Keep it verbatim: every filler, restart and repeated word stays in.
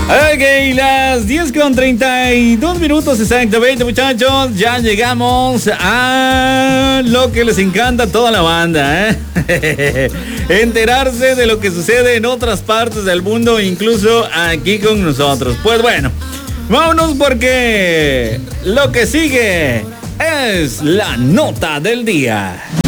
Ok, las diez con treinta y dos minutos exactamente, muchachos. Ya llegamos a lo que les encanta a toda la banda, ¿eh? Enterarse de lo que sucede en otras partes del mundo, incluso aquí con nosotros. Pues bueno, vámonos porque lo que sigue es la nota del día.